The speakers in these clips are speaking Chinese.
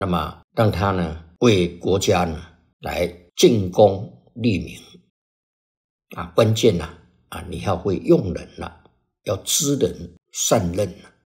那么让他呢为国家呢来建功立名关键你要会用人要知人善任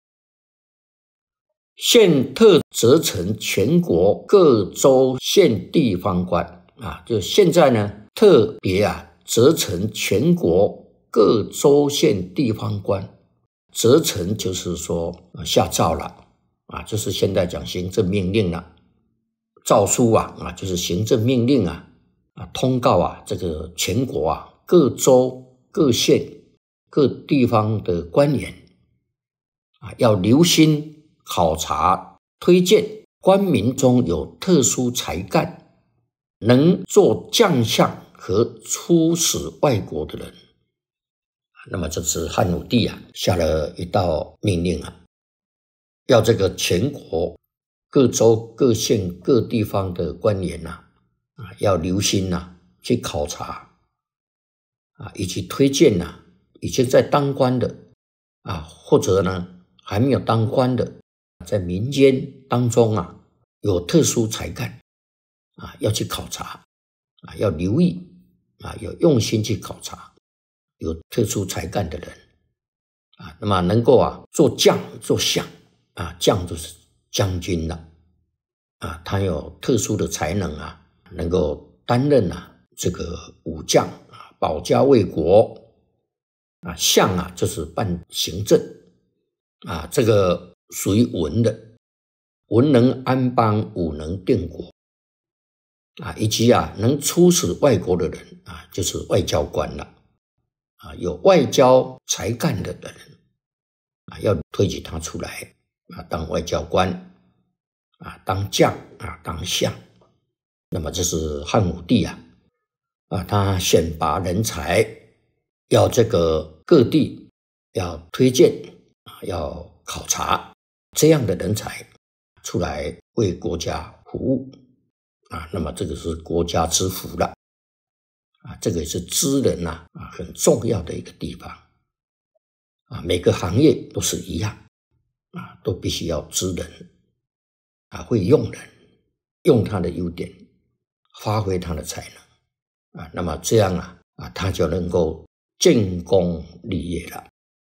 现特责成全国各州县地方官就现在呢特别责成全国各州县地方官，责成就是说下诏了就是现在讲行政命令了，诏书就是行政命令通告这个全国各州各县各地方的官员要留心考察推荐官民中有特殊才干能做将相和出使外国的人。那么这是汉武帝下了一道命令要这个全国各州各县各地方的官员要留心去考察以及推荐已经在当官的或者呢还没有当官的，在民间当中有特殊才干要去考察要留意要用心去考察有特殊才干的人那么能够做将做相将就是将军了他有特殊的才能能够担任这个武将保家卫国相就是办行政这个属于文的，文能安邦，武能定国以及能出使外国的人就是外交官了有外交才干的人要推举他出来当外交官当将当相。那么这是汉武帝他选拔人才，要这个各地要推荐要考察这样的人才出来为国家服务那么这个是国家之福了这个也是知人很重要的一个地方每个行业都是一样都必须要知人会用人，用他的优点，发挥他的才能那么这样他就能够建功立业了。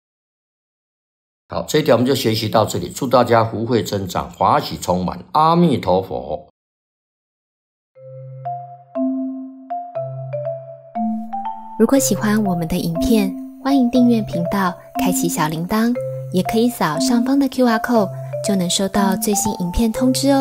好，这一条我们就学习到这里，祝大家福慧增长，法喜充满，阿弥陀佛。 如果喜欢我们的影片，欢迎订阅频道，开启小铃铛，也可以扫上方的 QR code， 就能收到最新影片通知哦。